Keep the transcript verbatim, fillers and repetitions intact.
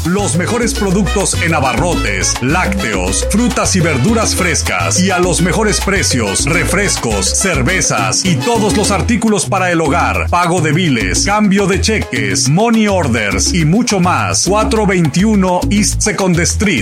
Los mejores productos en abarrotes, lácteos, frutas y verduras frescas y a los mejores precios, refrescos, cervezas y todos los artículos para el hogar, pago de biles, cambio de cheques, money orders y mucho más. cuatrocientos veintiuno East Second Street,